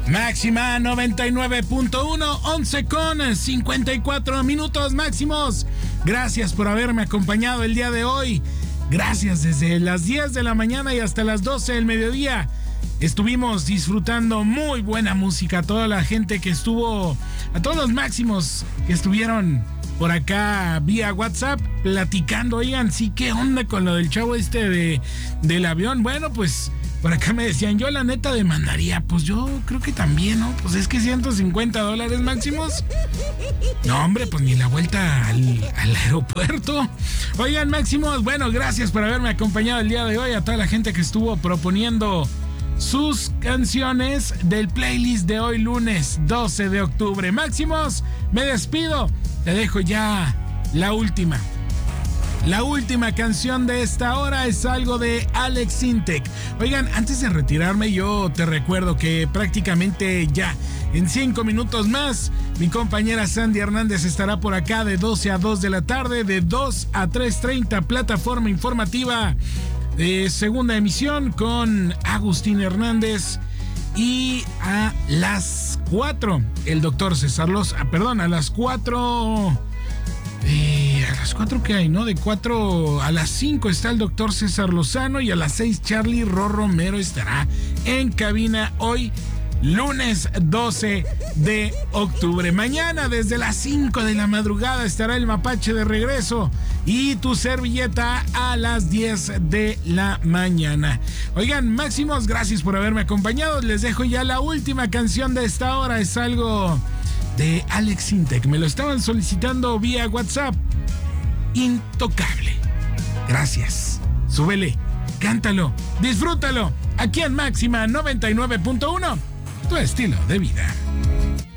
Máxima 99.1, 11 con 54 minutos máximos. Gracias por haberme acompañado el día de hoy. Gracias desde las 10 de la mañana y hasta las 12 del mediodía. Estuvimos disfrutando muy buena música. A toda la gente que estuvo, a todos los máximos que estuvieron por acá vía WhatsApp platicando. Oigan, sí, ¿qué onda con lo del chavo del avión? Bueno, pues por acá me decían, yo la neta demandaría. Pues yo creo que también, ¿no? Pues es que $150 máximos. No, hombre, pues ni la vuelta al aeropuerto. Oigan, máximos, bueno, gracias por haberme acompañado el día de hoy. A toda la gente que estuvo proponiendo sus canciones del playlist de hoy lunes 12 de octubre. Máximos, me despido. Te dejo ya la última. La última canción de esta hora es algo de Alex Sintek. Oigan, antes de retirarme, yo te recuerdo que prácticamente ya en 5 minutos más, mi compañera Sandy Hernández estará por acá de 12 a 2 de la tarde, de 2 a 3:30, plataforma informativa de segunda emisión con Agustín Hernández. Y a las 4, el doctor César Lozano, perdón, a las 4... a las 4 que hay, ¿no? De 4 a las 5 está el doctor César Lozano y a las 6 Charlie Romero estará en cabina hoy, lunes 12 de octubre. Mañana desde las 5 de la madrugada estará el Mapache de regreso y tu servilleta a las 10 de la mañana. Oigan, máximos, gracias por haberme acompañado. Les dejo ya la última canción de esta hora. Es algo de Alex Sintek. Me lo estaban solicitando vía WhatsApp. Intocable. Gracias. Súbele, cántalo, disfrútalo. Aquí en Máxima 99.1, tu estilo de vida.